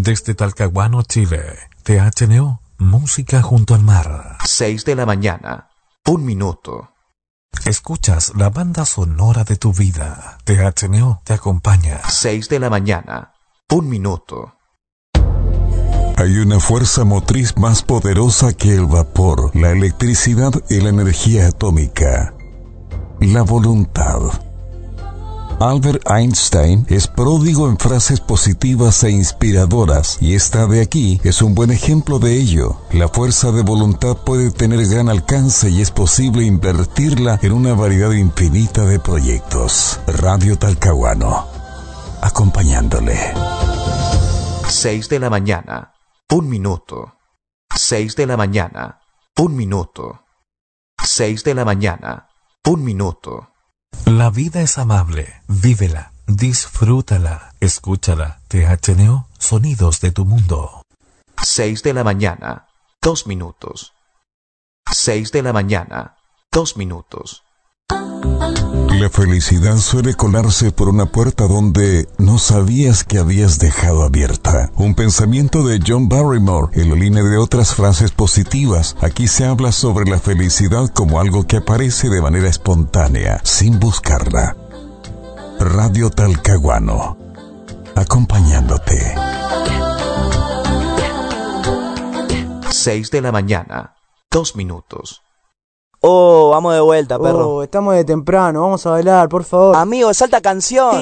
Desde Talcahuano, Chile, THNO, música junto al mar. 6 de la mañana, 1 minuto. Escuchas la banda sonora de tu vida. THNO te acompaña. 6 de la mañana, 1 minuto. Hay una fuerza motriz más poderosa que el vapor, la electricidad y la energía atómica. La voluntad. Albert Einstein es pródigo en frases positivas e inspiradoras, y esta de aquí es un buen ejemplo de ello. La fuerza de voluntad puede tener gran alcance y es posible invertirla en una variedad infinita de proyectos. Radio Talcahuano, acompañándole. 6 de la mañana, 1 minuto. 6 de la mañana, 1 minuto. 6 de la mañana, 1 minuto. La vida es amable, vívela, disfrútala, escúchala. THNO, sonidos de tu mundo. 6 de la mañana, 2 minutos. 6 de la mañana, 2 minutos. La felicidad suele colarse por una puerta donde no sabías que habías dejado abierta. Un pensamiento de John Barrymore en la línea de otras frases positivas. Aquí se habla sobre la felicidad como algo que aparece de manera espontánea, sin buscarla. Radio Talcahuano, acompañándote. 6 de la mañana, 2 minutos. Oh, vamos de vuelta, perro. Oh, estamos de temprano, vamos a bailar, por favor. Amigo, salta canción.